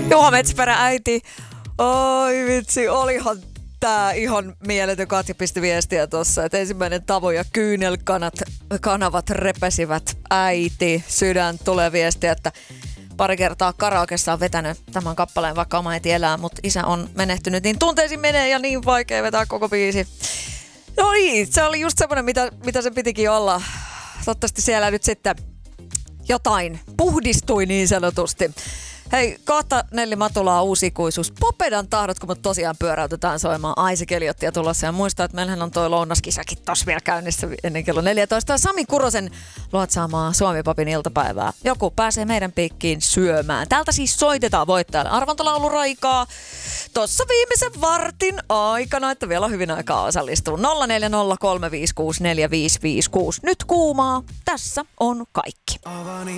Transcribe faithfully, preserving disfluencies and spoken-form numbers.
Juha Metsäperä äiti. Oi vitsi, olihan tää ihan mieletön. Katja pisti viestiä tossa, että ensimmäinen tavo ja kyynelkanat kanavat repesivät. Äiti, sydän, tulee viestiä, että pari kertaa karaokessa on vetänyt tämän kappaleen, vaikka oma äiti elää, mutta isä on menehtynyt, niin tunteisiin menee ja niin vaikea vetää koko biisi. No niin, se oli just semmoinen, mitä, mitä se pitikin olla. Toivottavasti siellä nyt sitten jotain puhdistui niin sanotusti. Hei, kohta Nelli Matulaa uusi ikuisuus. Popedan tahdotko, mutta tosiaan pyöräytetään soimaan Aisi Keliottia tulossa. Ja muistaa, että meillähän on toi lounaskisakin tossa vielä käynnissä ennen kello neljätoista. Sami Kurosen luotsaamaa Suomi-popin iltapäivää. Joku pääsee meidän piikkiin syömään. Täältä siis soitetaan voittajalle arvontalauluraikaa tossa viimeisen vartin aikana, että vielä on hyvin aikaa osallistua. nolla neljä nolla kolme viisi kuusi neljä viisi viisi kuusi. Nyt kuumaa. Tässä on kaikki.